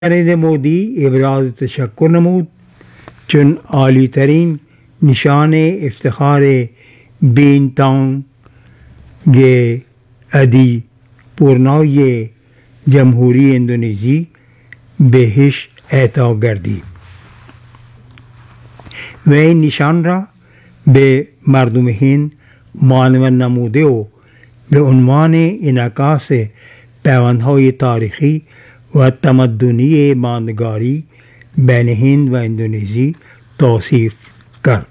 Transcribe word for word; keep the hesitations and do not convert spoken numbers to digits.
نریندر مودی ابراز تشکر نمود چون عالی ترین نشان افتخار بین تانگ ادی پورنای جمهوری اندونزی بهش اعطا گردید و این نشان را به مردم هند معنون نموده و به عنوان انعکاس پیوندهای تاریخی و تمدنی ماندگاری بین هند و اندونزی توصیف کرد.